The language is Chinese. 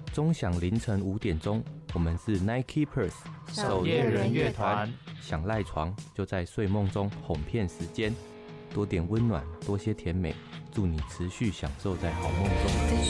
钟响凌晨5点钟，我们是 Night Keepers 守夜人乐团。 想赖床就在睡梦中哄骗时间，多点温暖，多些甜美，祝你持续享受在好梦中。